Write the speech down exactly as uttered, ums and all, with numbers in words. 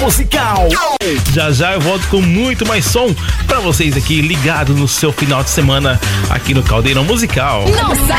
Musical. Já já eu volto com muito mais som pra vocês aqui ligado no seu final de semana aqui no Caldeirão Musical. Não sai